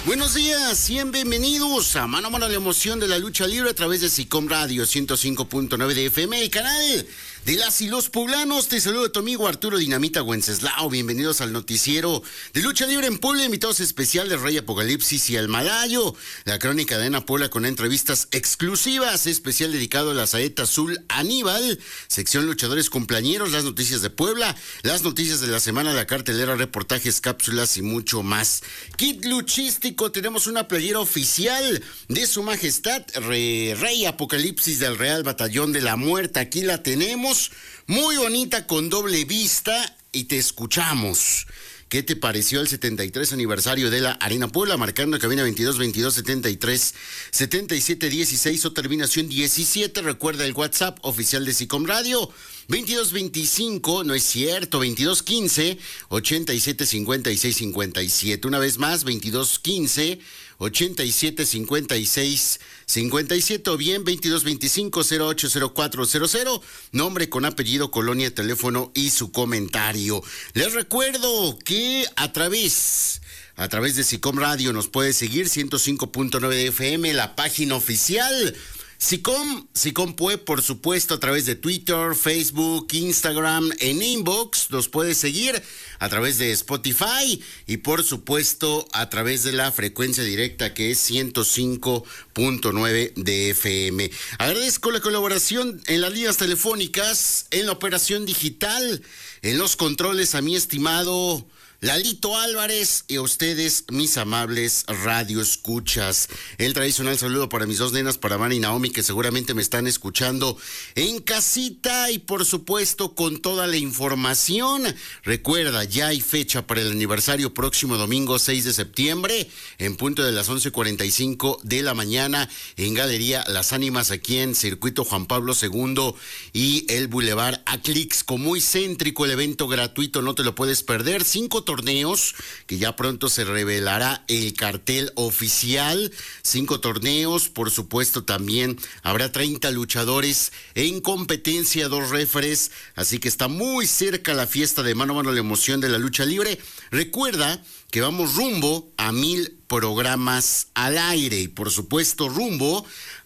Buenos días, bienvenidos a Mano a Mano, la emoción de la lucha libre a través de SICOM Radio 105.9 de FM, el canal de las y los poblanos. Te saludo tu amigo Arturo Dinamita Wenceslao. Bienvenidos al noticiero de lucha libre en Puebla. Invitados especiales Rey Apocalipsis y el Malayo. La crónica de Ana Puebla con entrevistas exclusivas. Especial dedicado a la saeta azul Aníbal. Sección luchadores cumpleañeros. Las noticias de Puebla. Las noticias de la semana. La cartelera, reportajes, cápsulas y mucho más. Kit luchístico. Tenemos una playera oficial de su majestad Rey Apocalipsis del Real Batallón de la Muerte. Aquí la tenemos. Muy bonita, con doble vista, y te escuchamos. ¿Qué te pareció el 73 aniversario de la Arena Puebla? Marcando cabina 22-22-73-77-16 o terminación 17. Recuerda el WhatsApp oficial de SICOM Radio. 2225, no es cierto, 2215-875657. Una vez más, 2215-875657 o bien 2225-080400. Nombre con apellido, colonia, teléfono y su comentario. Les recuerdo que a través de SICOM Radio nos puede seguir 105.9 de FM, la página oficial. SICOM Pue, por supuesto, a través de Twitter, Facebook, Instagram, en Inbox, nos puede seguir a través de Spotify y, por supuesto, a través de la frecuencia directa que es 105.9 de FM. Agradezco la colaboración en las líneas telefónicas, en la operación digital, en los controles a mi estimado Lalito Álvarez y a ustedes, mis amables radioescuchas. El tradicional saludo para mis dos nenas, para Mari y Naomi, que seguramente me están escuchando en casita y por supuesto con toda la información. Recuerda, ya hay fecha para el aniversario próximo domingo 6 de septiembre, en punto de las 11:45 de la mañana, en Galería Las Ánimas, aquí en Circuito Juan Pablo II y el Boulevard Atlixco. Muy céntrico el evento, gratuito, no te lo puedes perder. 5 torneos, que ya pronto se revelará el cartel oficial. 5 torneos, por supuesto también habrá 30 luchadores en competencia, 2 referees, así que está muy cerca la fiesta de Mano a Mano, la emoción de la lucha libre. Recuerda que vamos rumbo a 1000 programas al aire y por supuesto rumbo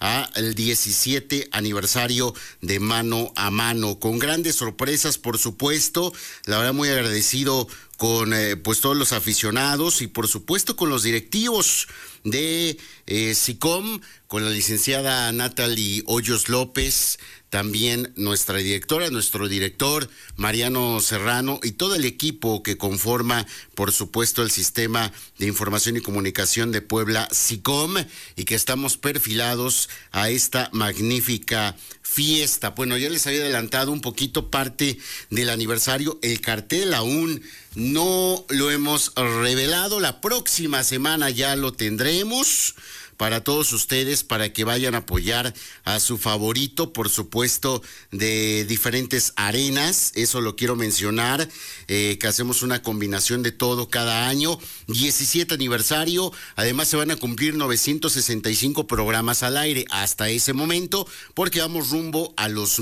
al 17 aniversario de Mano a Mano, con grandes sorpresas, por supuesto. La verdad, muy agradecido con pues todos los aficionados y por supuesto con los directivos de SICOM, con la licenciada Natalie Hoyos López, también nuestra directora, nuestro director Mariano Serrano y todo el equipo que conforma, por supuesto, el sistema de información y comunicación de Puebla, SICOM, y que estamos perfilados a esta magnífica fiesta. Bueno, ya les había adelantado un poquito parte del aniversario. El cartel aún no lo hemos revelado. La próxima semana ya lo tendremos para todos ustedes, para que vayan a apoyar a su favorito, por supuesto, de diferentes arenas. Eso lo quiero mencionar, que hacemos una combinación de todo cada año. 17 aniversario, además se van a cumplir 965 programas al aire hasta ese momento, porque vamos rumbo a los